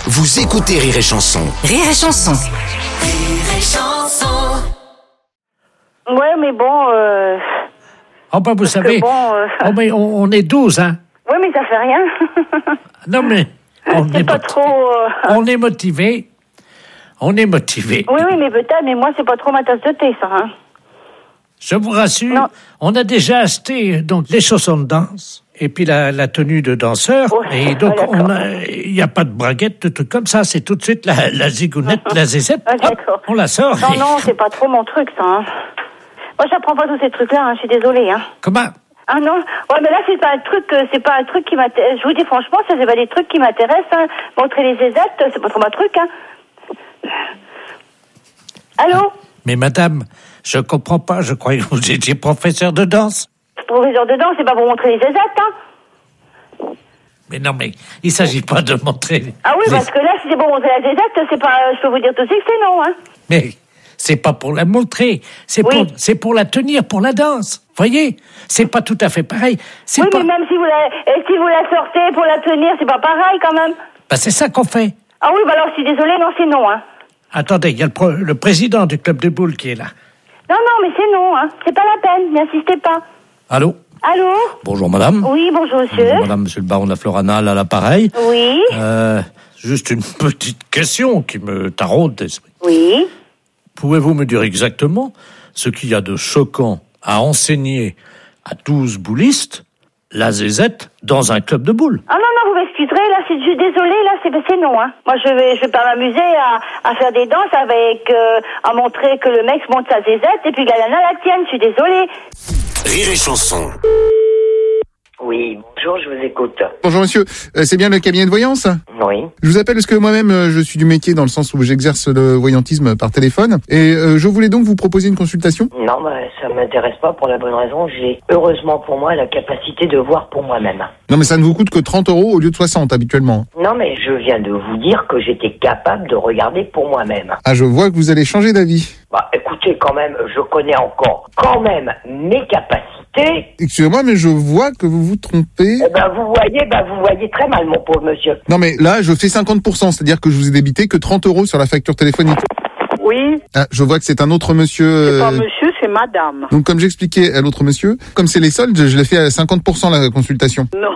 Vous écoutez Rire et Chanson. Rire et Chanson. Rire et Chanson. Ouais, mais bon... Oh ben vous savez, oh, mais on est 12, hein. Oui, mais ça fait rien. Non mais, c'est pas trop... on est motivé. On est motivé. Oui, mais peut-être, mais moi, c'est pas trop ma tasse de thé, ça, hein. Je vous rassure, Non. on a déjà acheté donc les chaussons de danse et puis la tenue de danseur. Oh, et donc, d'accord. il n'y a pas de braguette, de trucs comme ça. C'est tout de suite la zigounette, la zézette. Ah, Hop, d'accord. on la sort. Non, c'est pas trop mon truc, ça, hein. Moi, j'apprends pas tous ces trucs-là, hein. Je suis désolée, hein. Comment? Ah non, ouais, mais là, c'est pas un truc qui m'intéresse. Je vous dis franchement, ça, c'est pas des trucs qui m'intéressent, hein. Montrer les zézettes, c'est pas trop ma truc, hein. Allô? Mais madame, je comprends pas. Je croyais que vous étiez professeur de danse. Professeur de danse, c'est pas pour montrer les zézettes, hein. Mais non, mais il s'agit pas de montrer... Ah oui, parce que là, si c'est pour montrer la zézette, c'est pas... Je peux vous dire tout de suite que c'est non, hein. Mais c'est pas pour la montrer, c'est pour la tenir, pour la danse. Voyez, c'est pas tout à fait pareil. Oui, mais même si vous la sortez pour la tenir, c'est pas pareil quand même. Bah c'est ça qu'on fait. Ah oui, bah alors je suis désolée, non, c'est non, hein. Attendez, il y a le président du club de boules qui est là. Non, mais c'est non, hein. C'est pas la peine, n'insistez pas. Allô? Allô? Bonjour madame. Oui, bonjour monsieur. Bonjour madame, monsieur le baron de la Floranal à l'appareil. Oui. Juste une petite question qui me taraude l'esprit. Oui. Pouvez-vous me dire exactement ce qu'il y a de choquant à enseigner à 12 boulistes la zézette dans un club de boules? Ah non, vous m'excuserez, là, je suis désolée, là, c'est non, hein. Moi, je vais pas m'amuser à faire des danses avec, à montrer que le mec monte sa zézette et puis Galana la tienne, je suis désolée. Rire et Chanson. Oui, bonjour, je vous écoute. Bonjour monsieur, c'est bien le cabinet de voyance? Oui. Je vous appelle parce que moi-même je suis du métier dans le sens où j'exerce le voyantisme par téléphone et je voulais donc vous proposer une consultation. Non, ça m'intéresse pas pour la bonne raison. J'ai, heureusement pour moi, la capacité de voir pour moi-même. Non mais ça ne vous coûte que 30 € au lieu de 60 habituellement. Non, mais je viens de vous dire que j'étais capable de regarder pour moi-même. Ah, je vois que vous allez changer d'avis. Bah, écoutez, quand même, je connais encore quand même mes capacités. Excusez-moi, mais je vois que vous vous trompez. Eh ben, vous voyez très mal, mon pauvre monsieur. Non mais là, je fais 50%, c'est-à-dire que je vous ai débité que 30 € sur la facture téléphonique. Oui, Ah, je vois que c'est un autre monsieur. c'est pas monsieur, c'est madame. Donc comme j'expliquais à l'autre monsieur, comme c'est les soldes, je l'ai fait à 50% la consultation. Non,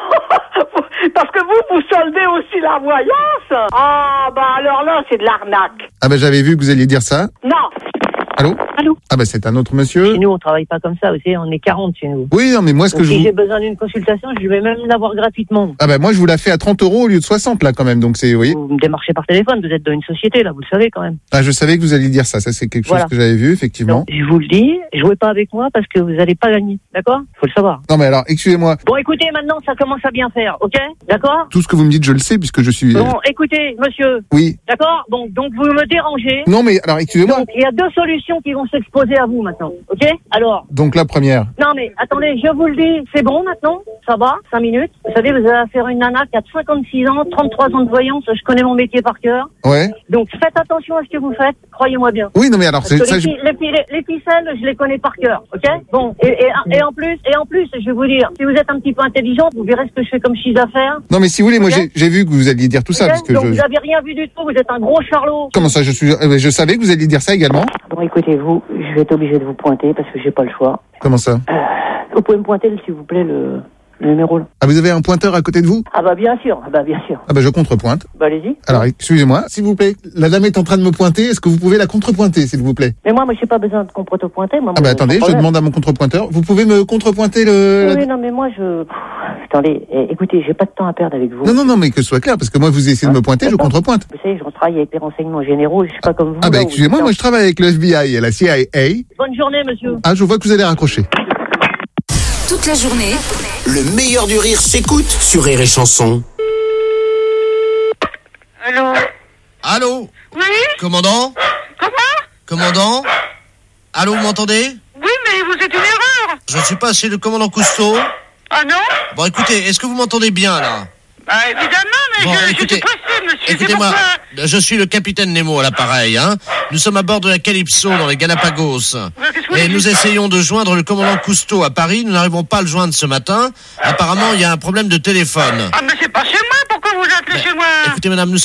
parce que vous soldez aussi la voyance. Ah, bah alors là, c'est de l'arnaque. Ah bah j'avais vu que vous alliez dire ça. Non. Allô? Allô? Ah bah c'est un autre monsieur. Chez nous, on travaille pas comme ça, vous savez, on est 40 chez nous. Oui, non mais moi ce que Donc, je si vous... j'ai besoin d'une consultation, je vais même l'avoir gratuitement. Ah bah moi je vous la fais à 30 € au lieu de 60 là quand même, donc c'est, vous voyez. Vous me démarchez par téléphone, vous êtes dans une société, là, vous le savez quand même. Ah je savais que vous alliez dire ça, c'est quelque chose Voilà. que j'avais vu effectivement. Donc, je vous le dis, jouez pas avec moi parce que vous allez pas gagner, d'accord? Faut le savoir. Non mais alors, excusez-moi, Bon, écoutez, maintenant, ça commence à bien faire, ok? D'accord? tout ce que vous me dites je le sais puisque je suis... Bon, écoutez, monsieur, Oui. d'accord? Donc vous me dérangez. Non mais alors excusez-moi, Donc, il y a deux solutions qui vont s'exposer à vous maintenant, ok? Alors, donc la première. non mais attendez, je vous le dis, c'est bon maintenant, ça va, 5 minutes. Vous savez, vous avez affaire à une nana qui a 56 ans, 33 ans de voyance, je connais mon métier par cœur. Ouais. Donc faites attention à ce que vous faites, croyez-moi bien. Oui non mais alors, Parce que ça, les ficelles, je les connais par cœur, ok? Bon, et en plus, je vais vous dire, si vous êtes un petit peu intelligente, vous verrez ce que je fais comme chiffre d'affaires. Non mais si vous voulez, moi Ok. j'ai vu que vous alliez dire tout ça Ok parce que Donc vous avez rien vu du tout, vous êtes un gros charlot. Comment ça, je savais que vous alliez dire ça également. Bon, écoutez, je vais être obligé de vous pointer parce que j'ai pas le choix. Comment ça? Vous pouvez me pointer, s'il vous plaît, le numéro là. Ah vous avez un pointeur à côté de vous? Ah bah bien sûr, Ah bah je contrepointe. Bah allez-y. Alors excusez-moi, s'il vous plaît, la dame est en train de me pointer, est-ce que vous pouvez la contrepointer s'il vous plaît? Mais moi j'ai pas besoin de qu'on pointer. Moi, Ah bah attendez, je demande à mon contrepointeur, vous pouvez me contrepointer Oui, non mais moi attendez, écoutez, j'ai pas de temps à perdre avec vous. Non, mais que ce soit clair, parce que moi vous essayez de me pointer, je D'accord. contrepointe. Vous savez, je travaille avec les renseignements généraux, je suis pas comme vous. Ah bah là, où excusez-moi, vous- moi je travaille avec le FBI et la CIA. Bonne journée, monsieur. Ah, je vois que vous allez raccrocher. Toute la journée, Le meilleur du rire s'écoute sur Rire et Chanson. Allô? Allô? Oui? Commandant? Commandant? Allô, vous m'entendez? Oui, mais vous êtes une erreur. Je ne suis pas chez le commandant Cousteau. Ah non? Bon, écoutez, est-ce que vous m'entendez bien, là? Bah évidemment, mais Bon, je écoutez, suis pressé, monsieur. Écoutez-moi, C'est pourquoi... je suis le capitaine Nemo à l'appareil, hein. Nous sommes à bord de la Calypso dans les Galapagos. qu'est-ce que vous Et dites nous essayons de joindre le commandant Cousteau à Paris. Nous n'arrivons pas à le joindre ce matin. Apparemment, il y a un problème de téléphone. Ah mais c'est pas chez moi, pourquoi vous appelez chez moi? Écoutez, madame, nous